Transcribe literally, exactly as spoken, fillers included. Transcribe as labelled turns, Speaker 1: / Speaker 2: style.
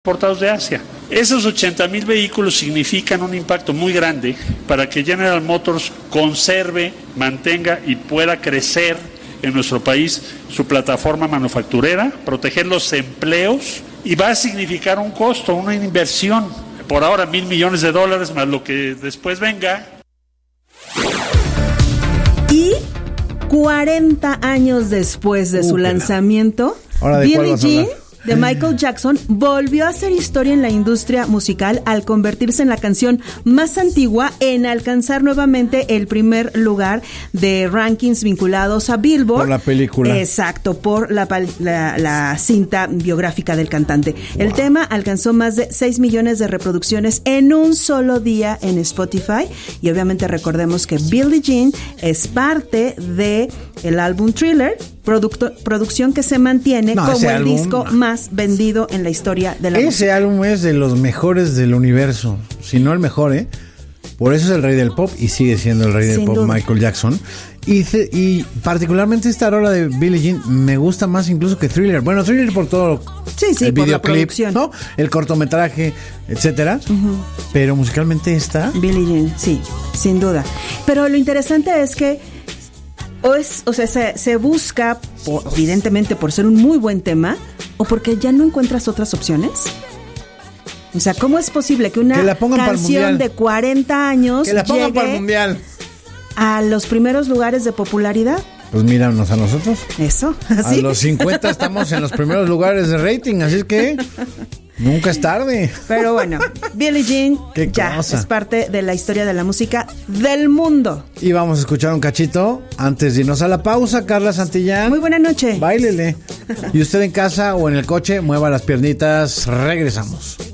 Speaker 1: importados de Asia. Esos ochenta mil vehículos significan un impacto muy grande para que General Motors conserve, mantenga y pueda crecer en nuestro país su plataforma manufacturera, proteger los empleos, y va a significar un costo, una inversión, por ahora mil millones de dólares más lo que después venga.
Speaker 2: Y cuarenta años después de uh, su lanzamiento,
Speaker 3: ¿de
Speaker 2: Billie Jean de Michael Jackson volvió a hacer historia en la industria musical al convertirse en la canción más antigua en alcanzar nuevamente el primer lugar de rankings vinculados a Billboard.
Speaker 3: Por la película.
Speaker 2: Exacto, por la, la, la cinta biográfica del cantante. Wow. El tema alcanzó más de seis millones de reproducciones en un solo día en Spotify, y obviamente recordemos que Billie Jean es parte de el álbum Thriller, Producto, producción que se mantiene no, como el álbum, disco más vendido en la historia de la
Speaker 3: ese
Speaker 2: música.
Speaker 3: Ese álbum es de los mejores del universo, si no el mejor, ¿eh? Por eso es el rey del pop y sigue siendo el rey Sin del pop duda. Michael Jackson. Y, y particularmente esta rola de Billie Jean me gusta más incluso que Thriller. Bueno, Thriller por todo
Speaker 2: sí, sí,
Speaker 3: el
Speaker 2: por
Speaker 3: videoclip,
Speaker 2: la
Speaker 3: ¿no? El cortometraje, etcétera. Uh-huh. Pero musicalmente esta
Speaker 2: Billie Jean, sí, sin duda. Pero lo interesante es que O, es, o sea, se, se busca, por, evidentemente, por ser un muy buen tema, o porque ya no encuentras otras opciones. O sea, ¿cómo es posible que una
Speaker 3: que la
Speaker 2: canción de cuarenta años
Speaker 3: que la pongan
Speaker 2: llegue
Speaker 3: para el mundial
Speaker 2: a los primeros lugares de popularidad?
Speaker 3: Pues míranos a nosotros.
Speaker 2: Eso,
Speaker 3: ¿sí? A los cincuenta estamos en los primeros lugares de rating, así es que nunca es tarde.
Speaker 2: Pero bueno, Billie Jean ya
Speaker 3: cosa.
Speaker 2: es parte de la historia de la música del mundo.
Speaker 3: Y vamos a escuchar un cachito antes de irnos a la pausa. Carla Santillán.
Speaker 2: Muy buena noche.
Speaker 3: Báilele. Y usted en casa o en el coche, mueva las piernitas. Regresamos.